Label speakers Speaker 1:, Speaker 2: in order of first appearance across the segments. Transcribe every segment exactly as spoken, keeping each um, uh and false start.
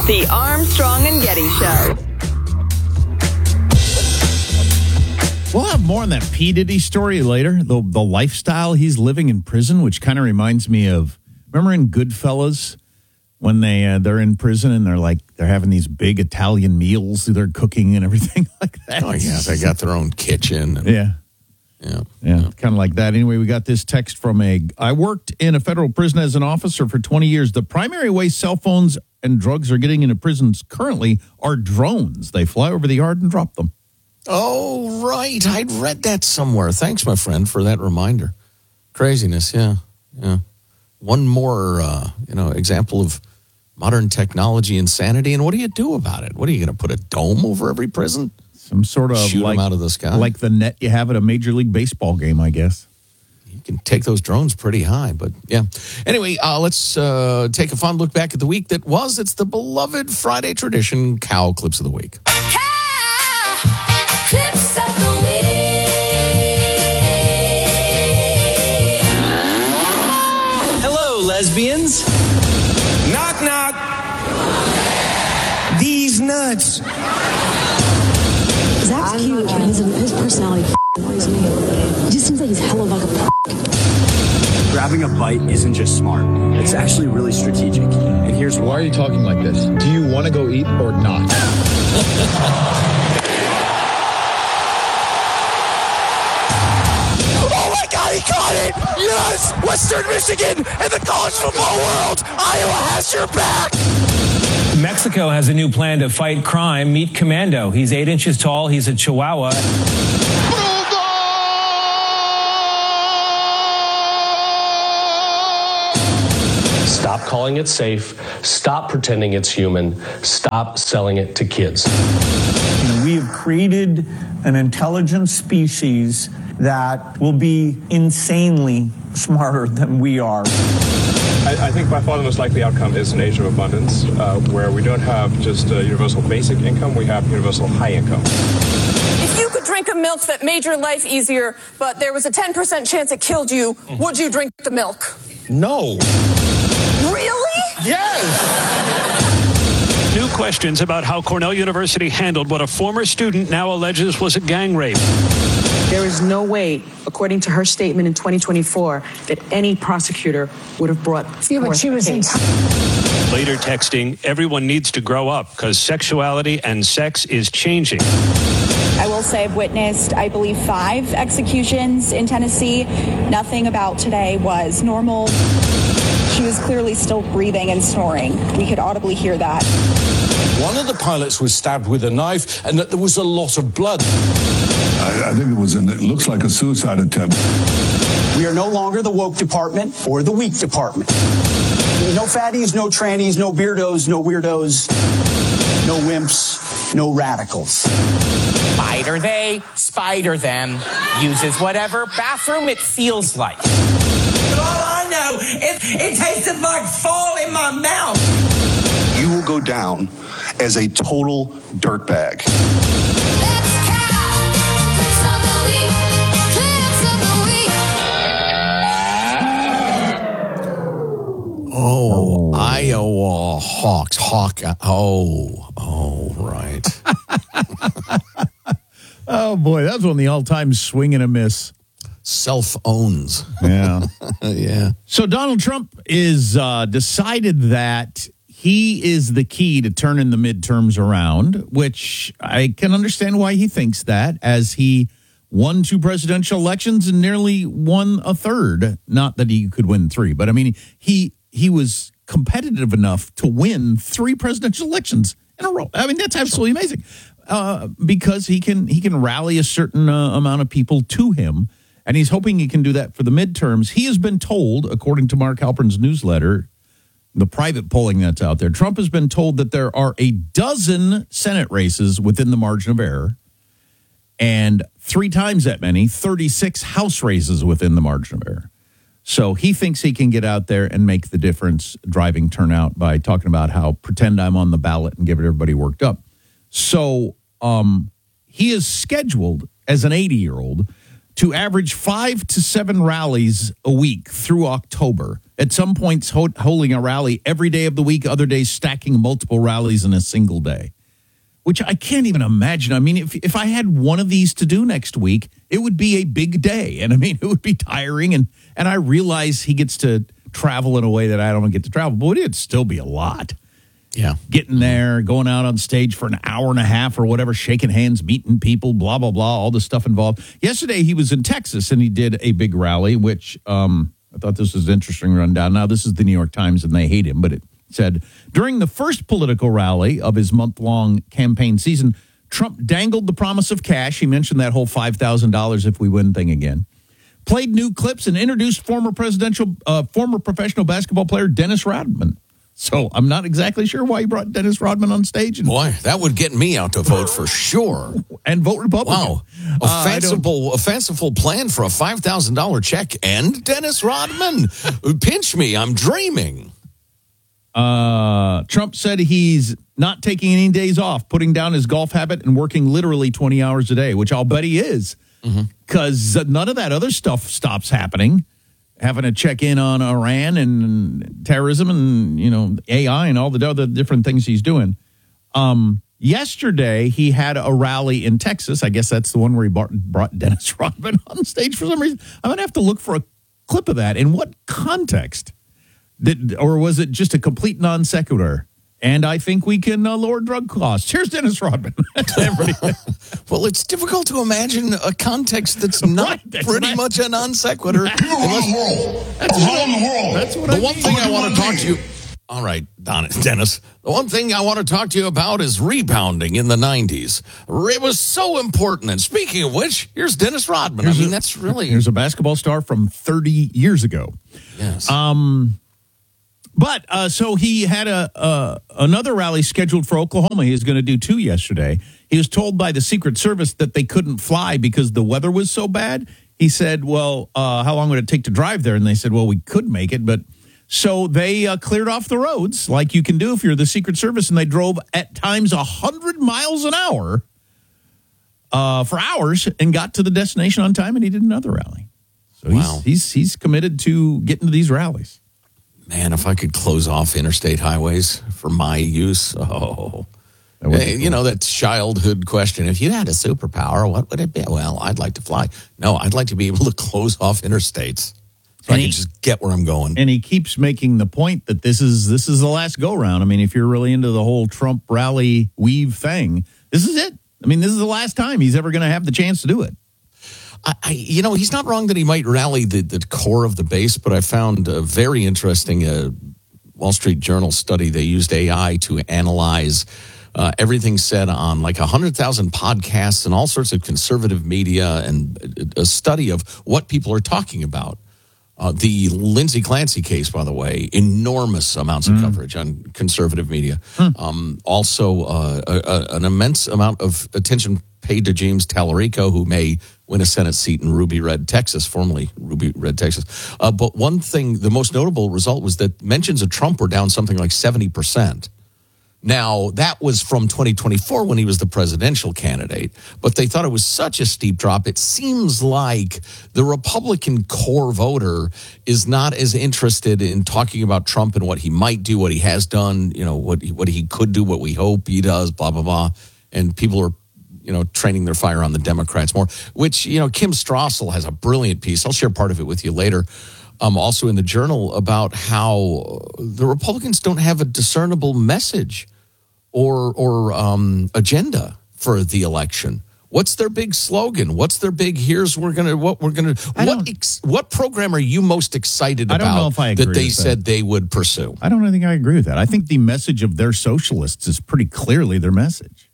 Speaker 1: The Armstrong and Getty Show.
Speaker 2: We'll have more on that P. Diddy story later, the, the lifestyle he's living in prison, which kind of reminds me of, remember in Goodfellas, when they, uh, they're in prison and they're like, they're having these big Italian meals, they're cooking and everything like that.
Speaker 3: Oh, yeah, they got their own kitchen. And,
Speaker 2: yeah.
Speaker 3: Yeah.
Speaker 2: Yeah, yeah. Kind of like that. Anyway, we got this text from a, I worked in a federal prison as an officer for twenty years. The primary way cell phones and drugs are getting into prisons currently are drones. They fly over the yard and drop them.
Speaker 3: Oh, right. I'd read that somewhere. Thanks, my friend, for that reminder. Craziness, yeah. Yeah. One more, uh, you know, example of modern technology insanity. And what do you do about it? What are you going to put a dome over every prison?
Speaker 2: Some sort of
Speaker 3: shoot
Speaker 2: like,
Speaker 3: them out of the sky,
Speaker 2: like the net you have at a Major League Baseball game, I guess.
Speaker 3: You can take those drones pretty high, but yeah. Anyway, uh, let's uh, take a fun look back at the week that was. It's the beloved Friday tradition, Cow Clips of the Week.
Speaker 4: Cow Clips of the Week.
Speaker 5: Hello, lesbians.
Speaker 6: Knock, knock. These nuts.
Speaker 7: Zach's cute, but his, his personality annoys me. He just seems like he's hella like a
Speaker 8: Grabbing a bite isn't just smart. It's actually really strategic. And here's why.
Speaker 9: Why are you talking like this? Do you want to go eat or not?
Speaker 6: Oh my God, he caught it! Yes! Western Michigan and the college football world! Iowa has your back!
Speaker 5: Mexico has a new plan to fight crime. Meet Commando. He's eight inches tall. He's a Chihuahua.
Speaker 10: Stop calling it safe. Stop pretending it's human. Stop selling it to kids.
Speaker 11: You know, we have created an intelligent species that will be insanely smarter than we are.
Speaker 12: I, I think by far the most likely outcome is an age of abundance, uh, where we don't have just a universal basic income, we have universal high income.
Speaker 13: If you could drink a milk that made your life easier, but there was a ten percent chance it killed you, would you drink the milk?
Speaker 3: No.
Speaker 13: Really?
Speaker 3: Yes.
Speaker 14: New questions about how Cornell University handled what a former student now alleges was a gang rape.
Speaker 15: There is no way, according to her statement in twenty twenty-four, that any prosecutor would have brought
Speaker 7: Yeah, but
Speaker 15: forth
Speaker 7: she was
Speaker 15: a
Speaker 7: in
Speaker 15: case.
Speaker 14: Later texting, everyone needs to grow up because sexuality and sex is changing.
Speaker 16: I will say I've witnessed, I believe, five executions in Tennessee. Nothing about today was normal. She was clearly still breathing and snoring. We could audibly hear that.
Speaker 17: One of the pilots was stabbed with a knife and that there was a lot of blood.
Speaker 18: I, I think it was, an, it looks like a suicide attempt.
Speaker 8: We are no longer the woke department or the weak department. No fatties, no trannies, no beardos, no weirdos, no wimps, no radicals.
Speaker 19: Spider they, spider them, uses whatever bathroom it feels like.
Speaker 6: But all I know is it tasted like fall in my mouth.
Speaker 18: You will go down as a total dirtbag.
Speaker 3: Oh, Iowa Hawks. Hawk. Oh, oh, right.
Speaker 2: Oh, boy, that was one of the all-time swing and a miss.
Speaker 3: Self-owns.
Speaker 2: Yeah.
Speaker 3: Yeah.
Speaker 2: So Donald Trump is uh, decided that he is the key to turning the midterms around, which I can understand why he thinks that, as he won two presidential elections and nearly won a third. Not that he could win three, but I mean, he he was competitive enough to win three presidential elections in a row. I mean, that's absolutely amazing, uh, because he can he can rally a certain uh, amount of people to him, and he's hoping he can do that for the midterms. He has been told, according to Mark Halpern's newsletter, the private polling that's out there, Trump has been told that there are a dozen Senate races within the margin of error, and three times that many, thirty-six House races within the margin of error. So he thinks he can get out there and make the difference, driving turnout, by talking about how pretend I'm on the ballot and get everybody worked up. So um, he is scheduled as an eighty-year-old to average five to seven rallies a week through October. at some points ho- holding a rally every day of the week, other days stacking multiple rallies in a single day, which I can't even imagine. I mean, if if I had one of these to do next week, it would be a big day. And I mean, it would be tiring. And, and I realize he gets to travel in a way that I don't get to travel, but it'd still be a lot.
Speaker 3: Yeah.
Speaker 2: Getting there, going out on stage for an hour and a half or whatever, shaking hands, meeting people, blah, blah, blah, all the stuff involved. Yesterday, he was in Texas and he did a big rally, which um, I thought this was an interesting rundown. Now, this is the New York Times and they hate him, but it said, during the first political rally of his month-long campaign season, Trump dangled the promise of cash. He mentioned that whole five thousand dollars if we win thing again. Played new clips and introduced former presidential, uh, former professional basketball player Dennis Rodman. So I'm not exactly sure why he brought Dennis Rodman on stage. And,
Speaker 3: Boy, that would get me out to vote for sure.
Speaker 2: And vote Republican.
Speaker 3: Wow. A
Speaker 2: Uh, I
Speaker 3: fanciful, a fanciful plan for a five thousand dollars check and Dennis Rodman. Pinch me, I'm dreaming.
Speaker 2: Uh, Trump said he's not taking any days off, putting down his golf habit and working literally twenty hours a day, which I'll bet he is. Because mm-hmm. none of that other stuff stops happening. Having to check in on Iran and terrorism and, you know, A I and all the other different things he's doing. Um, yesterday, he had a rally in Texas. I guess that's the one where he brought, brought Dennis Rodman on stage for some reason. I'm going to have to look for a clip of that. In what context? Did, or was it just a complete non sequitur? And I think we can uh, lower drug costs. Here's Dennis Rodman.
Speaker 3: Well, it's difficult to imagine a context that's not
Speaker 2: right, that's
Speaker 3: pretty
Speaker 2: right.
Speaker 3: much a non sequitur.
Speaker 2: That's what, that's what
Speaker 3: the
Speaker 2: I
Speaker 3: one
Speaker 2: mean.
Speaker 3: thing I want to talk to you. All right, Don, Dennis. The one thing I want to talk to you about is rebounding in the nineties. It was so important. And speaking of which, here's Dennis Rodman.
Speaker 2: Here's
Speaker 3: I mean,
Speaker 2: a,
Speaker 3: that's really.
Speaker 2: Here's a basketball star from thirty years ago.
Speaker 3: Yes.
Speaker 2: Um. But uh, so he had a uh, another rally scheduled for Oklahoma. He was going to do two yesterday. He was told by the Secret Service that they couldn't fly because the weather was so bad. He said, well, uh, how long would it take to drive there? And they said, well, we could make it. But so they uh, cleared off the roads like you can do if you're the Secret Service. And they drove at times one hundred miles an hour uh, for hours and got to the destination on time. And he did another rally. So
Speaker 3: Wow.
Speaker 2: he's, he's, he's committed to getting to these rallies.
Speaker 3: Man, if I could close off interstate highways for my use, oh. Hey, you know, that childhood question. If you had a superpower, what would it be? Well, I'd like to fly. No, I'd like to be able to close off interstates so I
Speaker 2: he,
Speaker 3: can just get where I'm going.
Speaker 2: And he keeps making the point that this is this is the last go-round. I mean, if you're really into the whole Trump rally weave thing, this is it. I mean, this is the last time he's ever going to have the chance to do it.
Speaker 3: I, I, you know, he's not wrong that he might rally the, the core of the base, but I found a very interesting uh, Wall Street Journal study. They used A I to analyze uh, everything said on like one hundred thousand podcasts and all sorts of conservative media, and a study of what people are talking about. Uh, the Lindsay Clancy case, by the way, enormous amounts of mm. coverage on conservative media. Mm. Um, also, uh, a, a, an immense amount of attention paid to James Tallarico, who may win a Senate seat in Ruby Red, Texas, formerly Ruby Red, Texas. Uh, but one thing, the most notable result was that mentions of Trump were down something like seventy percent. Now, that was from twenty twenty-four when he was the presidential candidate, but they thought it was such a steep drop. It seems like the Republican core voter is not as interested in talking about Trump and what he might do, what he has done, you know, what he, what he could do, what we hope he does, blah, blah, blah. And people are, you know, training their fire on the Democrats more, which, you know, Kim Strassel has a brilliant piece. I'll share part of it with you later. Um, also in the Journal about how the Republicans don't have a discernible message or or um, agenda for the election. What's their big slogan? What's their big here's we're gonna what we're gonna what ex, what program are you most excited
Speaker 2: I
Speaker 3: about
Speaker 2: don't know if I agree
Speaker 3: that they
Speaker 2: with
Speaker 3: said
Speaker 2: that.
Speaker 3: they would pursue?
Speaker 2: I don't think I agree with that. I think the message of their socialists is pretty clearly their message.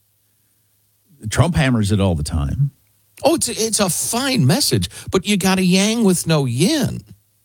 Speaker 2: Trump hammers it all the time.
Speaker 3: Oh, it's a, it's a fine message, but you got a yang with no yin.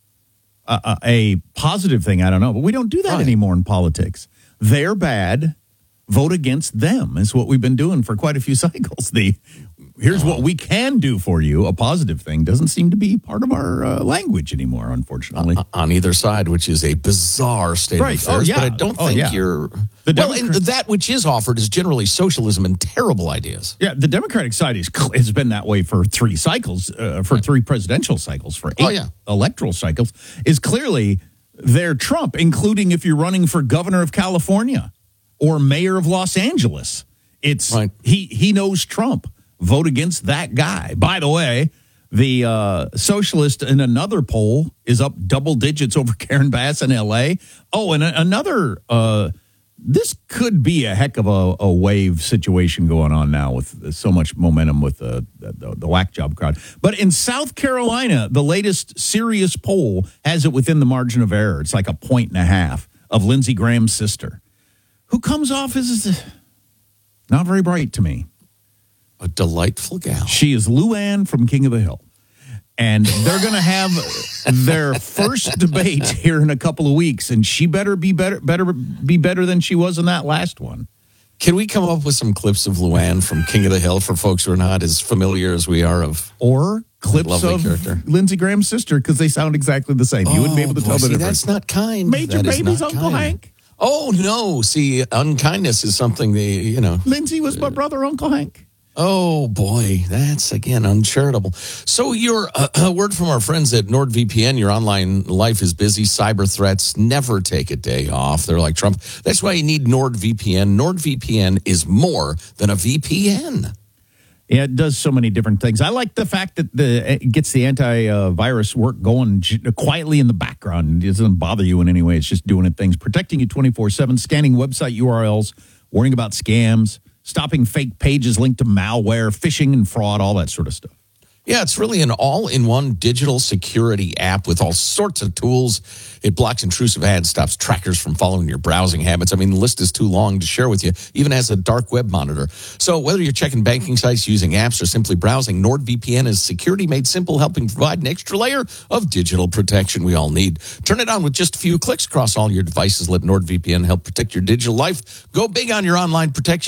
Speaker 2: Uh, a positive thing, I don't know, but we don't do that right. anymore in politics. They're bad. Vote against them is what we've been doing for quite a few cycles. The here's what we can do for you, a positive thing, doesn't seem to be part of our uh, language anymore, unfortunately.
Speaker 3: Uh, on either side, which is a bizarre state
Speaker 2: right.
Speaker 3: of affairs.
Speaker 2: Oh, yeah.
Speaker 3: But I don't
Speaker 2: oh,
Speaker 3: think
Speaker 2: yeah.
Speaker 3: you're...
Speaker 2: The
Speaker 3: well,
Speaker 2: Democrat-
Speaker 3: and that which is offered is generally socialism and terrible ideas.
Speaker 2: Yeah, the Democratic side is, has been that way for three cycles, uh, for three presidential cycles, for eight
Speaker 3: oh, yeah.
Speaker 2: electoral cycles, is clearly they're Trump, including if you're running for governor of California or mayor of Los Angeles. It's right. he he knows Trump. Vote against that guy. By the way, the uh, socialist in another poll is up double digits over Karen Bass in L A. Oh, and a, another, uh, this could be a heck of a, a wave situation going on now with so much momentum with the, the, the whack job crowd. But in South Carolina, the latest serious poll has it within the margin of error. It's like a point and a half of Lindsey Graham's sister, who comes off as not very bright to me.
Speaker 3: A delightful gal.
Speaker 2: She is Luann from King of the Hill. And they're going to have their first debate here in a couple of weeks, and she better be better better be better than she was in that last one.
Speaker 3: Can we come up with some clips of Luann from King of the Hill for folks who are not as familiar as we are of
Speaker 2: or clips of
Speaker 3: character.
Speaker 2: Lindsey Graham's sister, because they sound exactly the same. You
Speaker 3: oh,
Speaker 2: wouldn't be able to
Speaker 3: boy,
Speaker 2: tell the
Speaker 3: see,
Speaker 2: difference.
Speaker 3: That's not kind.
Speaker 2: Major
Speaker 3: that
Speaker 2: Baby's Uncle
Speaker 3: kind.
Speaker 2: Hank.
Speaker 3: Oh no! See, unkindness is something they, you know.
Speaker 2: Lindsey was my brother, Uncle Hank.
Speaker 3: Oh, boy, that's, again, uncharitable. So your uh, a word from our friends at NordVPN, your online life is busy. Cyber threats never take a day off. They're like Trump. That's why you need NordVPN. NordVPN is more than a V P N.
Speaker 2: Yeah, it does so many different things. I like the fact that the it gets the antivirus work going quietly in the background. It doesn't bother you in any way. It's just doing it things, protecting you twenty-four seven, scanning website U R Ls, worrying about scams, stopping fake pages linked to malware, phishing and fraud, all that sort of stuff.
Speaker 3: Yeah, it's really an all-in-one digital security app with all sorts of tools. It blocks intrusive ads, stops trackers from following your browsing habits. I mean, the list is too long to share with you. Even has a dark web monitor. So whether you're checking banking sites, using apps, or simply browsing, NordVPN is security made simple, helping provide an extra layer of digital protection we all need. Turn it on with just a few clicks across all your devices. Let NordVPN help protect your digital life. Go big on your online protection.